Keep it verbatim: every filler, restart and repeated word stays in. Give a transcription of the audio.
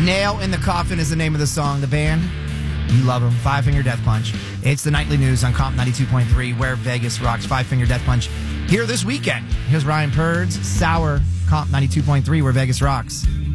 Nail in the Coffin is the name of the song. The band, you love them. Five Finger Death Punch. It's the nightly news on Comp ninety-two point three, where Vegas rocks. Five Finger Death Punch here this weekend. Here's Ryan Purds, Sour, Comp ninety-two point three, where Vegas rocks.